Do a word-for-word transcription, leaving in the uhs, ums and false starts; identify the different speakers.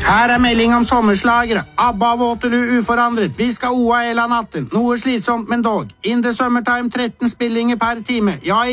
Speaker 1: Her er melding om sommerslagere. ABBA og Waterloo uforandret. Vi skal O A hele natten. Noe slitsomt, men dog. In the summertime tretten spillinger per time. Ja,